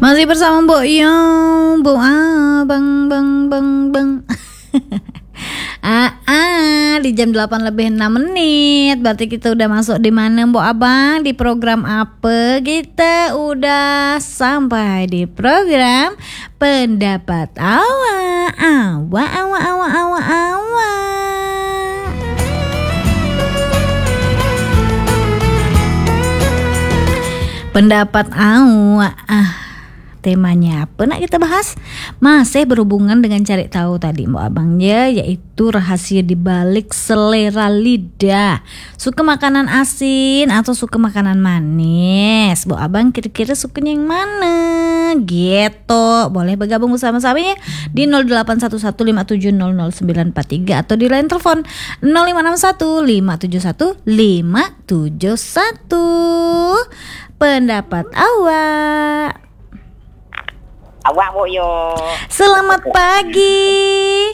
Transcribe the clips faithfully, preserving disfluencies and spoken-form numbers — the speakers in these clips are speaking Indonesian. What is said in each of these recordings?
Masih bersama Mbok Yo, Bu Abang, bang, bang, bang. ah, ah, di jam delapan lebih enam menit. Berarti kita udah masuk di mana, Mbok Abang? Di program apa? Kita udah sampai di program pendapat awak. Awak, awak, awak, awak, awak. Pendapat awak. Ah, temanya apa nak kita bahas? Masih berhubungan dengan cari tahu tadi Mbak Abang ya, yaitu rahasia di balik selera lidah. Suka makanan asin atau suka makanan manis? Mbak Abang kira-kira sukanya yang mana? Gitu. Boleh bergabung bersama-sama ya di nol delapan satu satu lima tujuh nol nol sembilan empat tiga atau di line telepon nol lima enam satu lima tujuh satu lima tujuh satu. Pendapat awak. Awak Mbok Yo. Selamat pagi.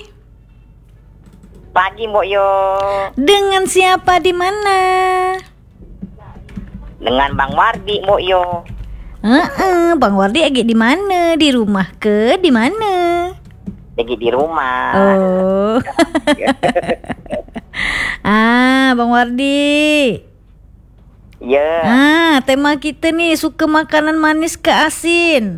Pagi Mbok Yo. Dengan siapa di mana? Dengan Bang Wardi Mbok Yo. Heeh, Bang Wardi lagi di mana? Di rumah ke di mana? Lagi di rumah. Oh. ah, Bang Wardi. Ya. Ah, tema kita nih suka makanan manis ke asin.